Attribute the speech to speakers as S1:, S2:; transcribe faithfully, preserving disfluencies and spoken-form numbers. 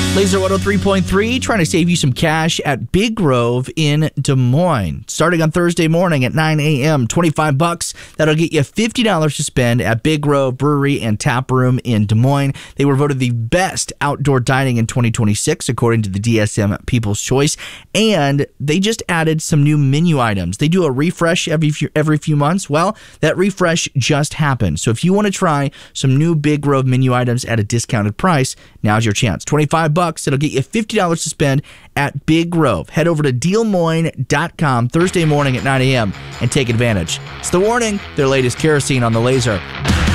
S1: Laser one oh three point three, trying to save you some cash at Big Grove in Des Moines. Starting on Thursday morning at nine a.m., twenty-five bucks. That'll get you fifty dollars to spend at Big Grove Brewery and Tap Room in Des Moines. They were voted the best outdoor dining in twenty twenty-six, according to the D S M People's Choice. And they just added some new menu items. They do a refresh every few, every few months. Well, that refresh just happened. So if you want to try some new Big Grove menu items at a discounted price, now's your chance. twenty-five bucks. It'll get you fifty dollars to spend at Big Grove. Head over to deal moines dot com Thursday morning at nine a.m. and take advantage. It's The Warning, their latest kerosene on the Laser.